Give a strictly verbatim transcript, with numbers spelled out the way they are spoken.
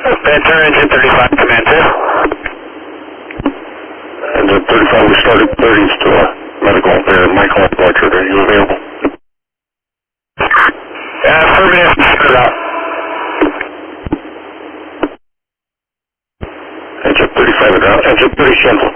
Ventura, engine thirty-five, command two. Engine thirty-five, we started thirties to uh, medical there. Michael Blanchard, are you available? Yeah, affirmative, set it up. Engine thirty-five, engine thirty-seven.